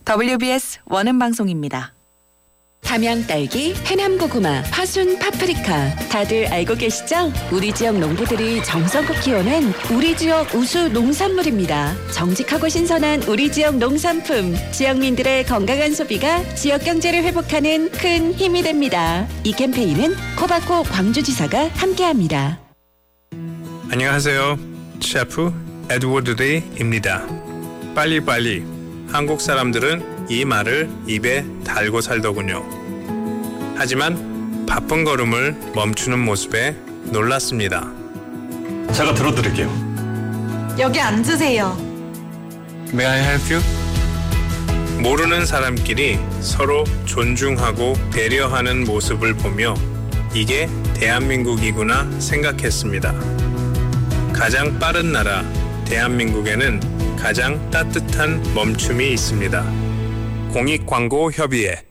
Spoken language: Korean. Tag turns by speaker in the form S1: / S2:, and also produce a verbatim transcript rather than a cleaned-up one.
S1: 더블유비에스 원음 방송입니다.
S2: 담양딸기, 해남고구마, 화순 파프리카 다들 알고 계시죠? 우리 지역 농부들이 정성껏 키워낸 우리 지역 우수 농산물입니다. 정직하고 신선한 우리 지역 농산품, 지역민들의 건강한 소비가 지역 경제를 회복하는 큰 힘이 됩니다. 이 캠페인은 코바코 광주지사가 함께합니다.
S3: 안녕하세요. 셰프 에드워드 데이입니다. 빨리빨리. 한국 사람들은 이 말을 입에 달고 살더군요. 하지만 바쁜 걸음을 멈추는 모습에 놀랐습니다.
S4: 제가 들어드릴게요.
S5: 여기 앉으세요.
S3: May I help you? 모르는 사람끼리 서로 존중하고 배려하는 모습을 보며 이게 대한민국이구나 생각했습니다. 가장 빠른 나라 대한민국에는 가장 따뜻한 멈춤이 있습니다. 공익광고협의회